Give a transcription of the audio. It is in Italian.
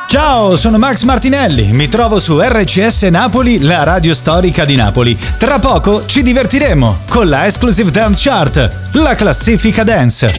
Ciao, sono Max Martinelli, mi trovo su RCS Napoli, la radio storica di Napoli. Tra poco ci divertiremo con la Exclusive Dance Chart, la classifica dance.